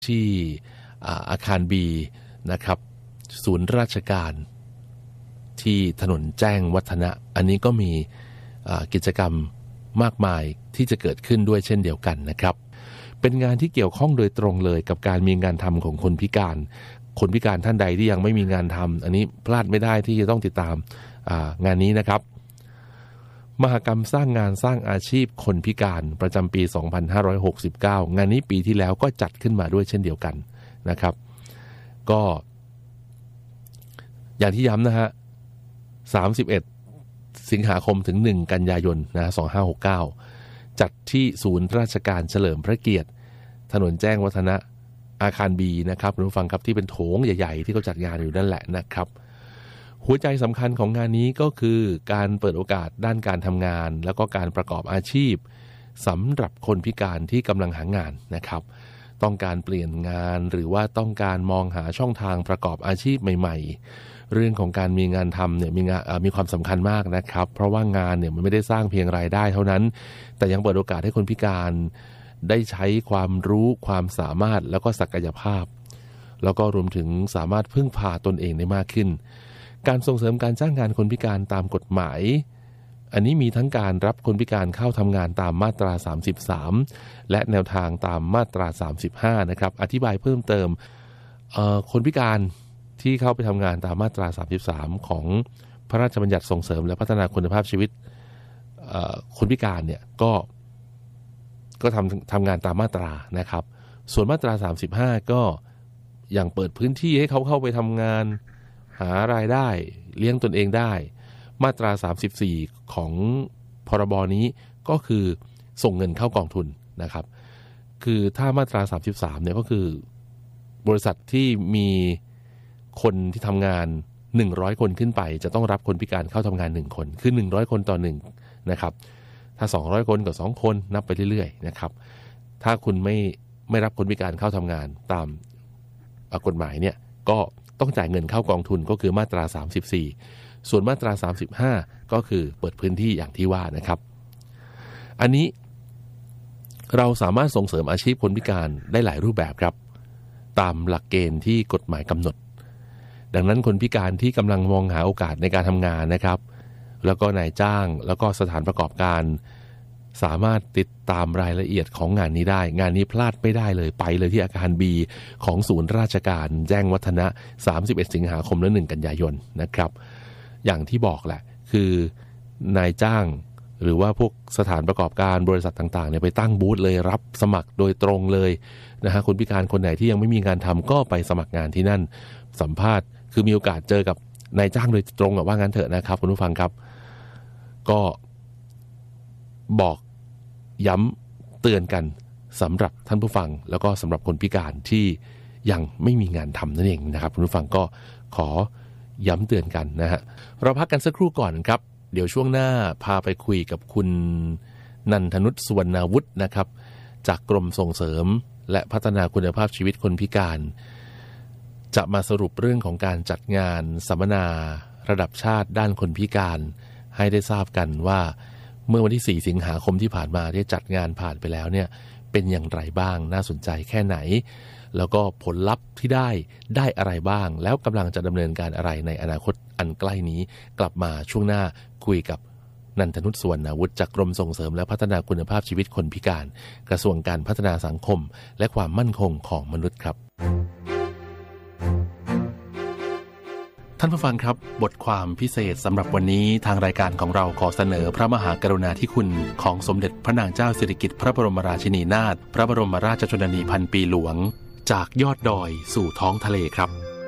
ที่อาคาร B นะครับศูนย์ราชการที่ถนนแจ้งวัฒนะอันนี้ก็มีกิจกรรมมากมายที่จะเกิดขึ้นด้วยเช่นเดียวกันนะครับเป็นงานที่เกี่ยวข้องโดยตรงเลยกับการมีงานทำของคนพิการท่านใดที่ยังไม่มีงานทำอันนี้พลาดไม่ได้ที่จะต้องติดตามงานนี้นะครับมหกรรมสร้างงานสร้างอาชีพคนพิการประจำปี 2569 งานนี้ปีที่แล้วก็จัดขึ้นมาด้วยเช่นเดียวกันนะครับก็อย่างที่ย้ำนะฮะ31 สิงหาคมถึง1 กันยายนนะ2569จัดที่ศูนย์ราชการเฉลิมพระเกียรติถนนแจ้งวัฒนะอาคาร B นะครับคุณผู้ฟังครับที่เป็นโถงใหญ่ๆที่เขาจัดงานอยู่นั่นแหละนะครับหัวใจสำคัญของงานนี้ก็คือการเปิดโอกาสด้านการทำงานแล้วก็การประกอบอาชีพสำหรับคนพิการที่กำลังหางานนะครับต้องการเปลี่ยนงานหรือว่าต้องการมองหาช่องทางประกอบอาชีพใหม่ๆเรื่องของการมีงานทำเนี่ยมีความสำคัญมากนะครับเพราะว่างานเนี่ยมันไม่ได้สร้างเพียงรายได้เท่านั้นแต่ยังเปิดโอกาสให้คนพิการได้ใช้ความรู้ความสามารถแล้วก็ศักยภาพแล้วก็รวมถึงสามารถพึ่งพาตนเองได้มากขึ้นการส่งเสริมการจ้างงานคนพิการตามกฎหมายอันนี้มีทั้งการรับคนพิการเข้าทำงานตามมาตรา33และแนวทางตามมาตรา35นะครับอธิบายเพิ่มเติมคนพิการที่เข้าไปทำงานตามมาตรา33ของพระราชบัญญัติส่งเสริมและพัฒนาคุณภาพชีวิตคนพิการเนี่ยก็ทำงานตามมาตรานะครับส่วนมาตรา35ก็อย่างเปิดพื้นที่ให้เขาเข้าไปทำงานหารายได้เลี้ยงตนเองได้มาตรา34ของพรบนี้ก็คือส่งเงินเข้ากองทุนนะครับคือถ้ามาตรา33เนี่ยก็คือบริษัทที่มีคนที่ทำงาน100 คนขึ้นไปจะต้องรับคนพิการเข้าทำงาน1 คนคือ100 คนต่อ1นะครับถ้า200 คนกับ2 คนนับไปเรื่อยๆนะครับถ้าคุณไม่รับคนพิการเข้าทำงานตามกฎหมายเนี่ยก็ต้องจ่ายเงินเข้ากองทุนก็คือมาตรา34ส่วนมาตรา35ก็คือเปิดพื้นที่อย่างที่ว่านะครับอันนี้เราสามารถส่งเสริมอาชีพคนพิการได้หลายรูปแบบครับตามหลักเกณฑ์ที่กฎหมายกำหนดดังนั้นคนพิการที่กำลังมองหาโอกาสในการทำงานนะครับแล้วก็นายจ้างแล้วก็สถานประกอบการสามารถติดตามรายละเอียดของงานนี้ได้งานนี้พลาดไม่ได้เลยไปเลยที่อาคาร B ของศูนย์ราชการแจ้งวัฒนะ31 สิงหาคมและ1 กันยายนนะครับอย่างที่บอกแหละคือนายจ้างหรือว่าพวกสถานประกอบการบริษัทต่างๆเนี่ยไปตั้งบูธเลยรับสมัครโดยตรงเลยนะฮะคนพิการคนไหนที่ยังไม่มีงานทำก็ไปสมัครงานที่นั่นสัมภาษณ์คือมีโอกาสเจอกับนายจ้างโดยตรงว่างั้นเถอะนะครับคุณผู้ฟังครับก็บอกย้ำเตือนกันสำหรับท่านผู้ฟังแล้วก็สำหรับคนพิการที่ยังไม่มีงานทำนั่นเองนะครับคุณผู้ฟังก็ขอย้ำเตือนกันนะฮะเราพักกันสักครู่ก่อนครับเดี๋ยวช่วงหน้าพาไปคุยกับคุณนันทนุช สุวรรณาวุฒินะครับจากกรมส่งเสริมและพัฒนาคุณภาพชีวิตคนพิการจะมาสรุปเรื่องของการจัดงานสัมมนาระดับชาติด้านคนพิการให้ได้ทราบกันว่าเมื่อวันที่4 สิงหาคมที่ผ่านมาที่จัดงานผ่านไปแล้วเนี่ยเป็นอย่างไรบ้างน่าสนใจแค่ไหนแล้วก็ผลลัพธ์ที่ได้อะไรบ้างแล้วกำลังจะดำเนินการอะไรในอนาคตอันใกล้นี้กลับมาช่วงหน้าคุยกับนันทนุช สุวรรณาวุฒิจากกรมส่งเสริมและพัฒนาคุณภาพชีวิตคนพิการกระทรวงการพัฒนาสังคมและความมั่นคงของมนุษย์ครับท่านผู้ฟังครับบทความพิเศษสำหรับวันนี้ทางรายการของเราขอเสนอพระมหากรุณาธิคุณของสมเด็จพระนางเจ้าสิริกิติ์พระบรมราชินีนาถพระบรมราชชนนีพันปีหลวงจากยอดดอยสู่ท้องทะเลครับ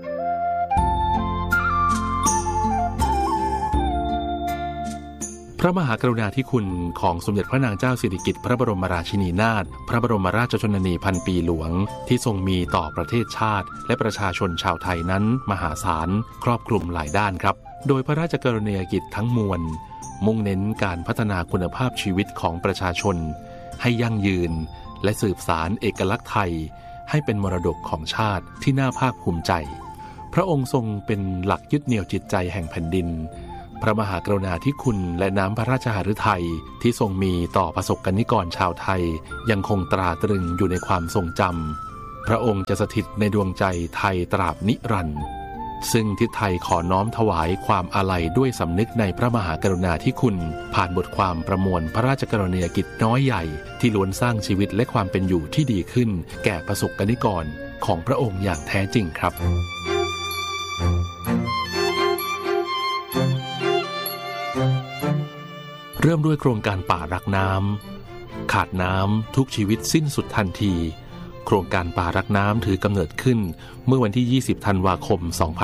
พระมหากรุณาธิคุณของสมเด็จพระนางเจ้าสิริกิติ์พระบรมราชินีนาถพระบรมราชชนนีพันปีหลวงที่ทรงมีต่อประเทศชาติและประชาชนชาวไทยนั้นมหาศาลครอบคลุมหลายด้านครับโดยพระราชกรณียกิจทั้งมวลมุ่งเน้นการพัฒนาคุณภาพชีวิตของประชาชนให้ยั่งยืนและสืบสานเอกลักษณ์ไทยให้เป็นมรดกของชาติที่น่าภาคภูมิใจพระองค์ทรงเป็นหลักยึดเหนี่ยวจิตใจแห่งแผ่นดินพระมหากรุณาธิคุณและน้ำพระราชหฤทัยที่ทรงมีต่อประสบกนิกรชาวไทยยังคงตราตรึงอยู่ในความทรงจำพระองค์จะสถิตในดวงใจไทยตราบนิรันดร์ซึ่งทิศไทยขอน้อมถวายความอาลัยด้วยสำนึกในพระมหากรุณาธิคุณผ่านบทความประมวลพระราชกรณียกิจน้อยใหญ่ที่ล้วนสร้างชีวิตและความเป็นอยู่ที่ดีขึ้นแก่ประสบกนิกรของพระองค์อย่างแท้จริงครับเริ่มด้วยโครงการป่ารักน้ำขาดน้ำทุกชีวิตสิ้นสุดทันทีโครงการป่ารักน้ำถือกำเนิดขึ้นเมื่อวันที่20ธันวาคม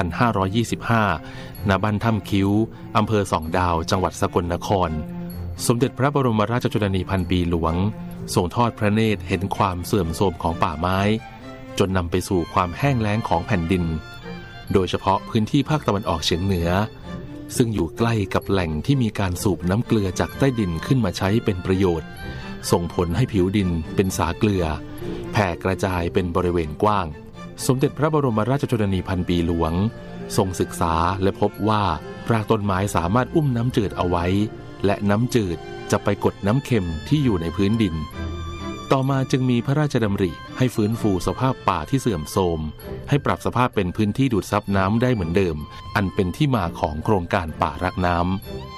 2525ณบ้านถ้ำคิ้วอำเภอสองดาวจังหวัดสกลนครสมเด็จพระบรมราชชนนีพันปีหลวงทรงทอดพระเนตรเห็นความเสื่อมโทรมของป่าไม้จนนำไปสู่ความแห้งแล้งของแผ่นดินโดยเฉพาะพื้นที่ภาคตะวันออกเฉียงเหนือซึ่งอยู่ใกล้กับแหล่งที่มีการสูบน้ำเกลือจากใต้ดินขึ้นมาใช้เป็นประโยชน์ส่งผลให้ผิวดินเป็นสาเกลือแผ่กระจายเป็นบริเวณกว้างสมเด็จพระบรมราชชนนีพันปีหลวงทรงศึกษาและพบว่ารากต้นไม้สามารถอุ้มน้ำจืดเอาไว้และน้ำจืดจะไปกดน้ำเค็มที่อยู่ในพื้นดินต่อมาจึงมีพระราชดำริให้ฟื้นฟูสภาพป่าที่เสื่อมโทรมให้ปรับสภาพเป็นพื้นที่ดูดซับน้ำได้เหมือนเดิมอันเป็นที่มาของโครงการป่ารักน้ำ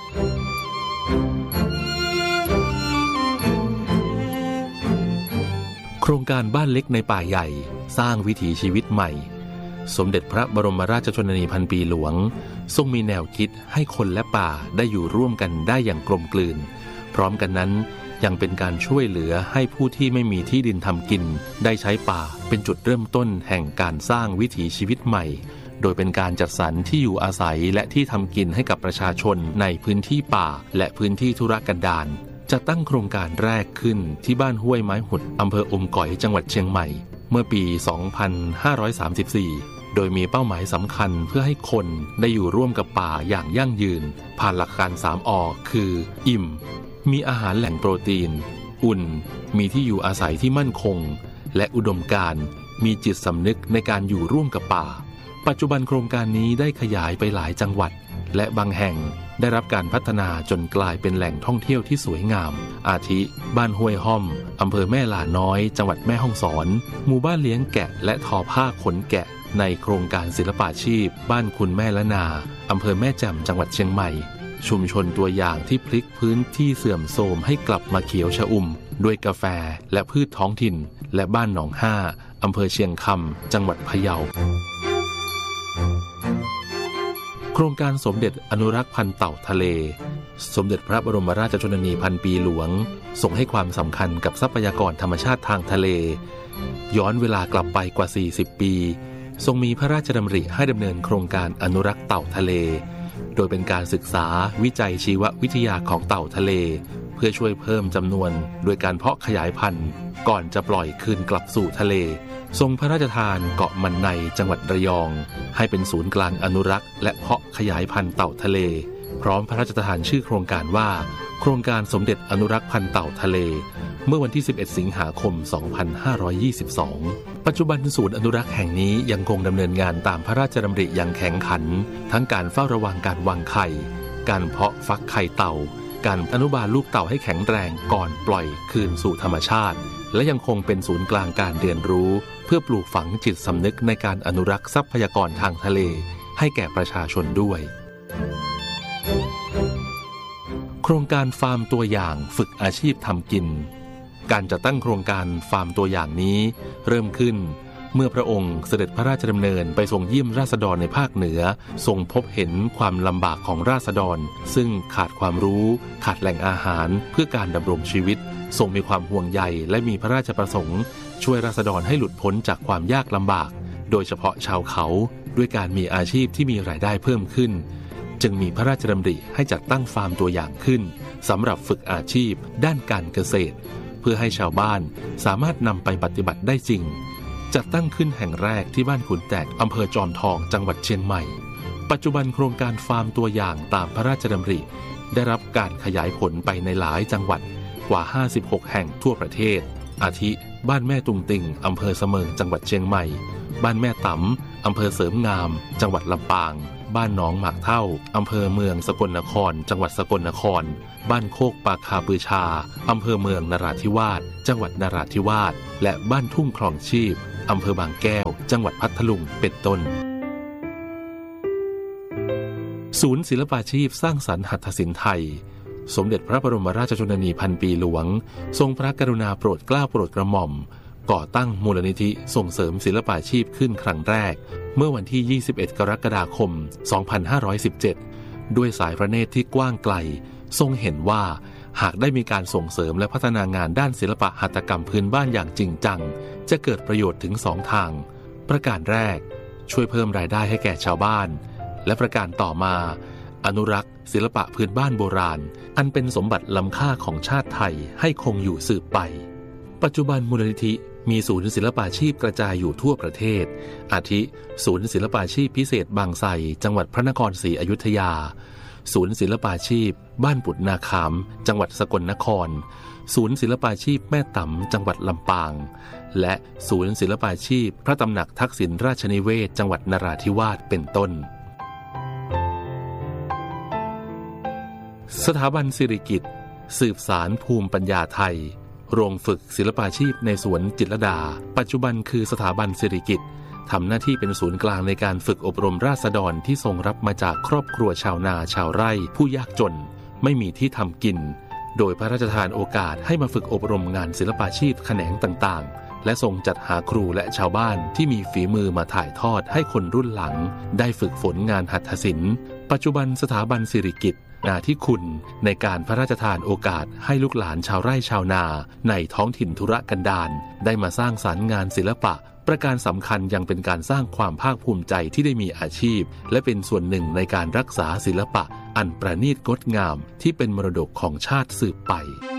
โครงการบ้านเล็กในป่าใหญ่สร้างวิถีชีวิตใหม่สมเด็จพระบรมราชชนนีพันปีหลวงทรงมีแนวคิดให้คนและป่าได้อยู่ร่วมกันได้อย่างกลมกลืนพร้อมกันนั้นยังเป็นการช่วยเหลือให้ผู้ที่ไม่มีที่ดินทำกินได้ใช้ป่าเป็นจุดเริ่มต้นแห่งการสร้างวิถีชีวิตใหม่โดยเป็นการจัดสรรที่อยู่อาศัยและที่ทำกินให้กับประชาชนในพื้นที่ป่าและพื้นที่ทุรกันดารจะตั้งโครงการแรกขึ้นที่บ้านห้วยไม้หุดอำเภออมก๋อยจังหวัดเชียงใหม่เมื่อปี 2534 โดยมีเป้าหมายสำคัญเพื่อให้คนได้อยู่ร่วมกับป่าอย่างยั่งยืนผ่านหลักการ 3 อ คืออิ่มมีอาหารแหล่งโปรตีนอุ่นมีที่อยู่อาศัยที่มั่นคงและอุดมการณ์มีจิตสำนึกในการอยู่ร่วมกับป่าปัจจุบันโครงการนี้ได้ขยายไปหลายจังหวัดและบางแห่งได้รับการพัฒนาจนกลายเป็นแหล่งท่องเที่ยวที่สวยงามอาทิบ้านห้วยห้อมอำเภอแม่ลาน้อยจังหวัดแม่ฮ่องสอนหมู่บ้านเลี้ยงแกะและทอผ้าขนแกะในโครงการศิลปาชีพบ้านคุณแม่ละนาอำเภอแม่แจ่มจังหวัดเชียงใหม่ชุมชนตัวอย่างที่พลิกพื้นที่เสื่อมโทรมให้กลับมาเขียวชอุ่มด้วยกาแฟและพืชท้องถิ่นและบ้านหนองห้าอำเภอเชียงคำจังหวัดพะเยาโครงการสมเด็จอนุรักษ์พันธุ์เต่าทะเลสมเด็จพระบรมราชชนนีพันปีหลวงทรงให้ความสำคัญกับทรัพยากรธรรมชาติทางทะเลย้อนเวลากลับไปกว่า40ปีทรงมีพระราชดำริให้ดำเนินโครงการอนุรักษ์เต่าทะเลโดยเป็นการศึกษาวิจัยชีววิทยาของเต่าทะเลเพื่อช่วยเพิ่มจำนวนโดยการเพาะขยายพันธุ์ก่อนจะปล่อยคืนกลับสู่ทะเลทรงพระราชทานเกาะมันในจังหวัดระยองให้เป็นศูนย์กลางอนุรักษ์และเพาะขยายพันธุ์เต่าทะเลพร้อมพระราชทานชื่อโครงการว่าโครงการสมเด็จอนุรักษ์พันธุ์เต่าทะเลเมื่อวันที่11สิงหาคม2522ปัจจุบันศูนย์อนุรักษ์แห่งนี้ยังคงดำเนินงานตามพระราชดำริอย่างแข็งขันทั้งการเฝ้าระวังการวางไข่การเพาะฟักไข่เต่าการอนุบาลลูกเต่าให้แข็งแรงก่อนปล่อยคืนสู่ธรรมชาติและยังคงเป็นศูนย์กลางการเรียนรู้เพื่อปลูกฝังจิตสำนึกในการอนุรักษ์ทรัพยากรทางทะเลให้แก่ประชาชนด้วยโครงการฟาร์มตัวอย่างฝึกอาชีพทำกินการจัดตั้งโครงการฟาร์มตัวอย่างนี้เริ่มขึ้นเมื่อพระองค์เสด็จพระราชดำเนินไปทรงเยี่ยมราษฎรในภาคเหนือทรงพบเห็นความลำบากของราษฎรซึ่งขาดความรู้ขาดแหล่งอาหารเพื่อการดำรงชีวิตทรงมีความห่วงใยและมีพระราชประสงค์ช่วยราษฎรให้หลุดพ้นจากความยากลำบากโดยเฉพาะชาวเขาด้วยการมีอาชีพที่มีรายได้เพิ่มขึ้นจึงมีพระราชดำริให้จัดตั้งฟาร์มตัวอย่างขึ้นสำหรับฝึกอาชีพด้านการเกษตรเพื่อให้ชาวบ้านสามารถนำไปปฏิบัติได้จริงจัดตั้งขึ้นแห่งแรกที่บ้านขุนแตกอำเภอจอมทองจังหวัดเชียงใหม่ปัจจุบันโครงการฟาร์มตัวอย่างตามพระราชดำริได้รับการขยายผลไปในหลายจังหวัดกว่า56แห่งทั่วประเทศอาทิบ้านแม่ตุงติ่งอำเภอเสมิงจังหวัดเชียงใหม่บ้านแม่ต๋ำอำเภอเสริมงามจังหวัดลำปางบ้านหนองหมากเท่าอำเภอเมืองสกลนครจังหวัดสกลนครบ้านโคกปาคาปือชาอำเภอเมืองนราธิวาสจังหวัดนราธิวาสและบ้านทุ่งคลองชีพอำเภอบางแก้วจังหวัดพัทลุงเป็นต้นศูนย์ศิลปาชีพสร้างสรรค์หัตถศิลป์ไทยสมเด็จพระบรมราชชนนีพันปีหลวงทรงพระกรุณาโปรดเกล้าโปรดกระหม่อมก่อตั้งมูลนิธิส่งเสริมศิลปาชีพขึ้นครั้งแรกเมื่อวันที่ 21 กรกฎาคม 2517 ด้วยสายพระเนตรที่กว้างไกลทรงเห็นว่าหากได้มีการส่งเสริมและพัฒนางานด้านศิลปะหัตถกรรมพื้นบ้านอย่างจริงจังจะเกิดประโยชน์ถึง2 ทางประการแรกช่วยเพิ่มรายได้ให้แก่ชาวบ้านและประการต่อมาอนุรักษ์ศิลปะพื้นบ้านโบราณอันเป็นสมบัติล้ำค่าของชาติไทยให้คงอยู่สืบไปปัจจุบันมูลนิธิมีศูนย์ศิลปาชีพกระจายอยู่ทั่วประเทศอาทิศูนย์ศิลปาชีพพิเศษบางไทรจังหวัดพระนครศรีอยุธยาศูนย์ศิลปาชีพบ้านปุดนาขามจังหวัดสกลนครศูนย์ศิลปาชีพแม่ต๋ำจังหวัดลำปางและศูนย์ศิลปาชีพพระตำหนักทักษิณราชนิเวศจังหวัดนราธิวาสเป็นต้นสถาบันสิริกิติ์สืบสานภูมิปัญญาไทยโรงฝึกศิลปาชีพในสวนจิตรลดาปัจจุบันคือสถาบันสิริกิติ์ทำหน้าที่เป็นศูนย์กลางในการฝึกอบรมราษฎรที่ทรงรับมาจากครอบครัวชาวนาชาวไร่ผู้ยากจนไม่มีที่ทำกินโดยพระราชทานโอกาสให้มาฝึกอบรมงานศิลปาชีพแขนงต่างๆและทรงจัดหาครูและชาวบ้านที่มีฝีมือมาถ่ายทอดให้คนรุ่นหลังได้ฝึกฝนงานหัตถศิลป์ปัจจุบันสถาบันสิริกิติ์หน้าที่คุณในการพระราชทานโอกาสให้ลูกหลานชาวไร่ชาวนาในท้องถิ่นธุรกันดารได้มาสร้างสรรค์งานศิลปะประการสำคัญยังเป็นการสร้างความภาคภูมิใจที่ได้มีอาชีพและเป็นส่วนหนึ่งในการรักษาศิลปะอันประณีตงดงามที่เป็นมรดกของชาติสืบไป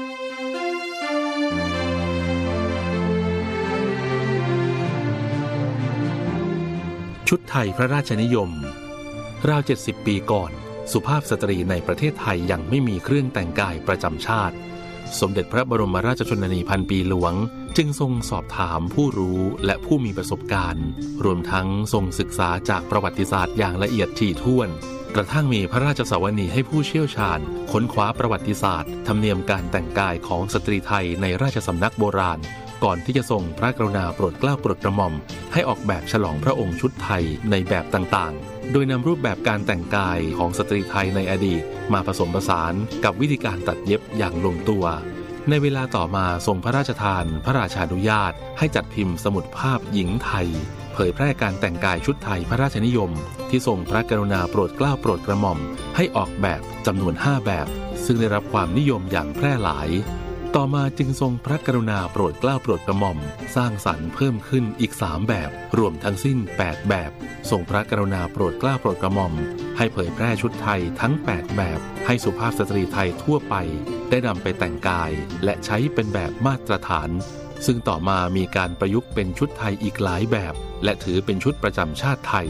ชุดไทยพระราชนิยมราว70 ปีก่อนสุภาพสตรีในประเทศไทยยังไม่มีเครื่องแต่งกายประจำชาติสมเด็จพระบรมราชชนนีพันปีหลวงจึงทรงสอบถามผู้รู้และผู้มีประสบการณ์รวมทั้งทรงศึกษาจากประวัติศาสตร์อย่างละเอียดถี่ถ้วนกระทั่งมีพระราชสวนีให้ผู้เชี่ยวชาญค้นคว้าประวัติศาสตร์ธรรมเนียมการแต่งกายของสตรีไทยในราชสำนักโบราณก่อนที่จะทรงพระกรุณาโปรดเกล้าโปรดกระหม่อมให้ออกแบบฉลองพระองค์ชุดไทยในแบบต่างๆโดยนำรูปแบบการแต่งกายของสตรีไทยในอดีตมาผสมผสานกับวิธีการตัดเย็บอย่างลงตัวในเวลาต่อมาทรงพระราชทานพระราชานุญาตให้จัดพิมพ์สมุดภาพหญิงไทยเผยแพร่การแต่งกายชุดไทยพระราชนิยมที่ทรงพระกรุณาโปรดเกล้าโปรดกระหม่อมให้ออกแบบจำนวน5 แบบซึ่งได้รับความนิยมอย่างแพร่หลายต่อมาจึงทรงพระกรุณาโปรดเกล้าโปรดกระหม่อมสร้างสรรค์เพิ่มขึ้นอีก3 แบบรวมทั้งสิ้น8 แบบทรงพระกรุณาโปรดเกล้าโปรดกระหม่อมให้เผยแพร่ชุดไทยทั้ง8 แบบให้สุภาพสตรีไทยทั่วไปได้นำไปแต่งกายและใช้เป็นแบบมาตรฐานซึ่งต่อมามีการประยุกต์เป็นชุดไทยอีกหลายแบบและถือเป็นชุดประจำชาติไทย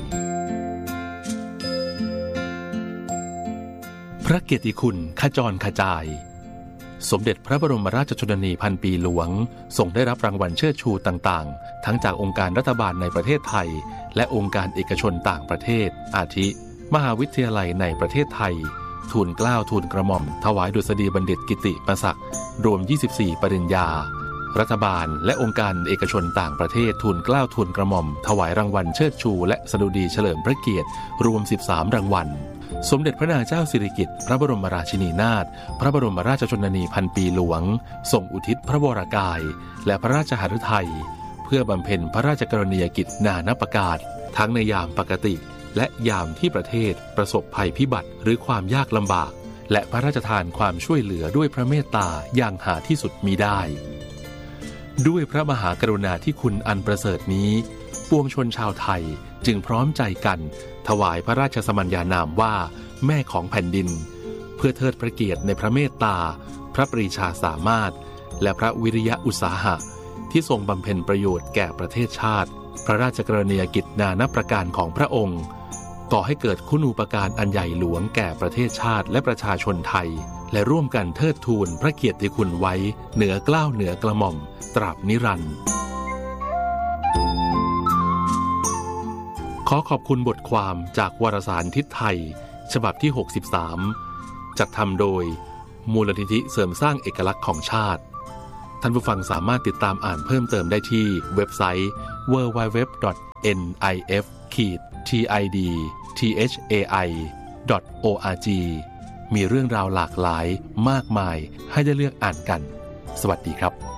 พระเกียรติคุณขจรขจายสมเด็จพระบรมราชชนนีพันปีหลวงทรงได้รับรางวัลเชิดชูต่างๆทั้งจากองค์การรัฐบาลในประเทศไทยและองค์การเอกชนต่างประเทศอาทิมหาวิทยาลัยในประเทศไทยทูลเกล้าทูลกระหม่อมถวายดุษฎีบัณฑิตกิติมศักดิ์รวม24 ปริญญารัฐบาลและองค์การเอกชนต่างประเทศทูลเกล้าทูลกระหม่อมถวายรางวัลเชิดชูและสดุดีเฉลิมพระเกียรติรวม13 รางวัลสมเด็จพระนางเจ้าสิริกิติ์พระบรมราชินีนาถพระบรมราชชนนีพันปีหลวงทรงอุทิศพระวรกายและพระราชหฤทัยเพื่อบำเพ็ญพระราชกรณียกิจนานาประการทั้งในยามปกติและยามที่ประเทศประสบภัยพิบัติหรือความยากลำบากและพระราชทานความช่วยเหลือด้วยพระเมตตาอย่างหาที่สุดมิได้ด้วยพระมหากรุณาธิคุณอันประเสริฐนี้ปวงชนชาวไทยจึงพร้อมใจกันถวายพระราชสมัญญานามว่าแม่ของแผ่นดินเพื่อเทิดพระเกียรติในพระเมตตาพระปรีชาสามารถและพระวิริยะอุตสาหะที่ทรงบำเพ็ญประโยชน์แก่ประเทศชาติพระราชกรณียกิจนานาประการของพระองค์ก่อให้เกิดคุณูปการอันใหญ่หลวงแก่ประเทศชาติและประชาชนไทยและร่วมกันเทิดทูนพระเกียรติคุณไว้เหนือเกล้าเหนือกระหม่อมตราบนิรันดร์ขอขอบคุณบทความจากวารสารทิศไทยฉบับที่63จัดทำโดยมูลนิธิเสริมสร้างเอกลักษณ์ของชาติท่านผู้ฟังสามารถติดตามอ่านเพิ่มเติมได้ที่เว็บไซต์ www.nif-tidthai.org มีเรื่องราวหลากหลายมากมายให้ได้เลือกอ่านกันสวัสดีครับ